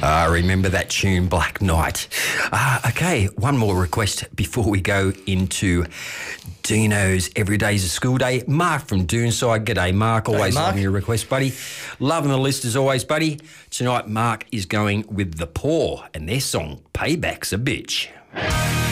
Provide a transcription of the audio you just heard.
Remember that tune, Black Knight. Okay, one more request before we go into Dino's Every Day's a School Day. Mark from Doonside. G'day, Mark. Always loving your request, buddy. Loving the list as always, buddy. Tonight, Mark is going with The Poor and their song, Payback's a Bitch.